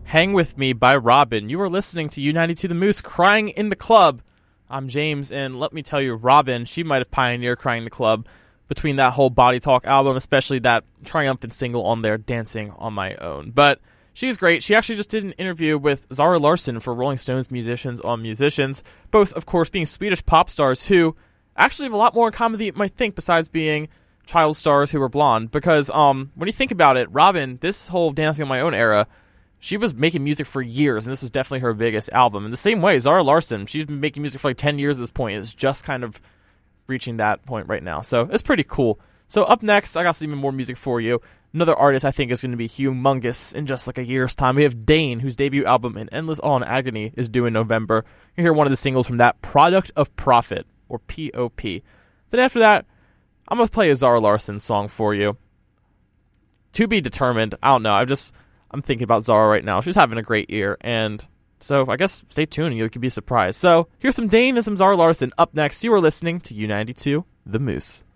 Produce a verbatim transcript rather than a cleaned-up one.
Hang With Me by Robin. You are listening to U ninety-two The Moose, Crying in the Club. I'm James, and let me tell you, Robin, she might have pioneered Crying in the Club between that whole Body Talk album, especially that triumphant single on there, Dancing on My Own. But she's great. She actually just did an interview with Zara Larsson for Rolling Stone's Musicians on Musicians, both, of course, being Swedish pop stars who actually have a lot more in common than you might think besides being child stars who were blonde. Because um, when you think about it, Robin, this whole Dancing on My Own era, she was making music for years, and this was definitely her biggest album. In the same way, Zara Larsson, she's been making music for like ten years at this point. It's just kind of reaching that point right now. So it's pretty cool. So up next, I got some even more music for you. Another artist I think is going to be humongous in just like a year's time. We have Dane, whose debut album, In Endless Awe and Agony, is due in November. You hear one of the singles from that, Product of Profit, or P O P. Then after that, I'm going to play a Zara Larsson song for you. To Be Determined. I don't know. I just... I'm thinking about Zara right now. She's having a great year, and so I guess stay tuned and you could be surprised. So here's some Dane and some Zara Larsson. Up next, you are listening to U ninety-two The Moose.